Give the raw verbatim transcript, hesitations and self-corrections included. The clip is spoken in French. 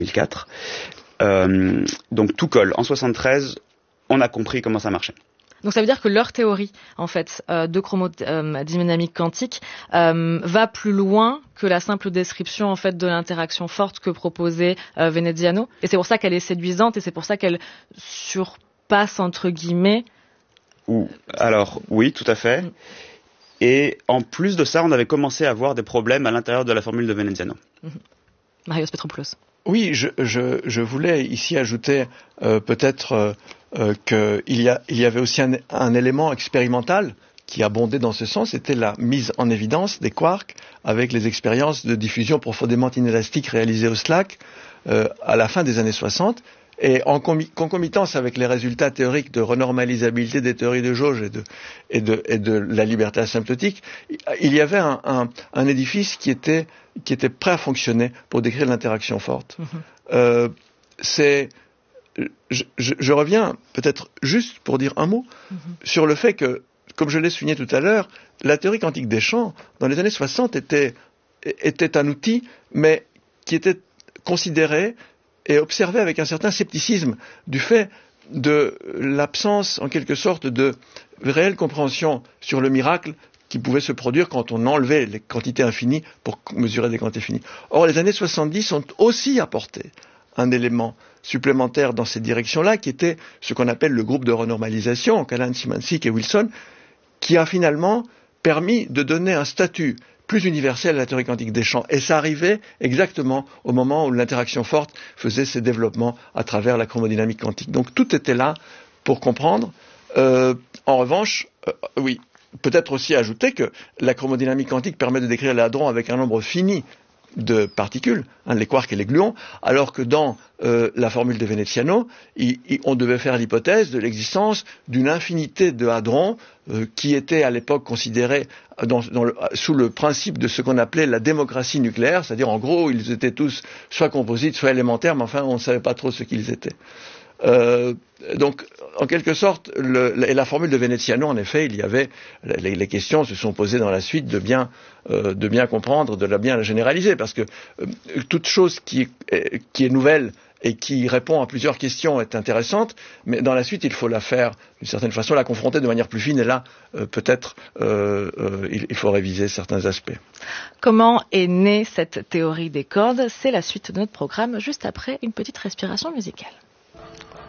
mille quatre. Euh, donc tout colle. En soixante-treize, on a compris comment ça marchait. Donc ça veut dire que leur théorie, en fait, euh, de chromodynamique quantique euh, va plus loin que la simple description, en fait, de l'interaction forte que proposait euh, Veneziano. Et c'est pour ça qu'elle est séduisante et c'est pour ça qu'elle surpasse, entre guillemets. Ou, alors, oui, tout à fait. Mm. Et en plus de ça, on avait commencé à avoir des problèmes à l'intérieur de la formule de Veneziano. Mm-hmm. Marios Petropoulos. Oui, je, je, je voulais ici ajouter euh, peut-être euh, euh, qu'il y, a, il y avait aussi un, un élément expérimental qui abondait dans ce sens, c'était la mise en évidence des quarks avec les expériences de diffusion profondément inélastique réalisées au SLAC euh, à la fin des années soixante. Et en concomitance avec les résultats théoriques de renormalisabilité des théories de jauge et de, et de, et de la liberté asymptotique, il y avait un, un, un édifice qui était, qui était prêt à fonctionner pour décrire l'interaction forte. Mm-hmm. Euh, c'est, je, je, je reviens peut-être juste pour dire un mot mm-hmm. sur le fait que, comme je l'ai souligné tout à l'heure, la théorie quantique des champs, dans les années soixante, était, était un outil, mais qui était considéré et observé avec un certain scepticisme du fait de l'absence, en quelque sorte, de réelle compréhension sur le miracle qui pouvait se produire quand on enlevait les quantités infinies pour mesurer des quantités finies. Or, les années soixante-dix ont aussi apporté un élément supplémentaire dans cette direction-là, qui était ce qu'on appelle le groupe de renormalisation, Callahan, Szymanczyk et Wilson, qui a finalement permis de donner un statut plus universelle à la théorie quantique des champs. Et ça arrivait exactement au moment où l'interaction forte faisait ses développements à travers la chromodynamique quantique. Donc tout était là pour comprendre. Euh, en revanche, euh, oui, peut-être aussi ajouter que la chromodynamique quantique permet de décrire les hadrons avec un nombre fini de particules, hein, les quarks et les gluons, alors que dans euh, la formule de Veneziano, il, il, on devait faire l'hypothèse de l'existence d'une infinité de hadrons euh, qui étaient à l'époque considérés dans, dans le, sous le principe de ce qu'on appelait la démocratie nucléaire, c'est-à-dire en gros ils étaient tous soit composites, soit élémentaires, mais enfin on ne savait pas trop ce qu'ils étaient. Euh, donc, en quelque sorte, le, la, la formule de Veneziano, en effet, il y avait les, les questions se sont posées dans la suite de bien, euh, de bien comprendre, de la bien la généraliser, parce que euh, toute chose qui est, qui est nouvelle et qui répond à plusieurs questions est intéressante, mais dans la suite, il faut la faire d'une certaine façon, la confronter de manière plus fine, et là, euh, peut-être, euh, euh, il, il faut réviser certains aspects. Comment est née cette théorie des cordes ? C'est la suite de notre programme, juste après une petite respiration musicale.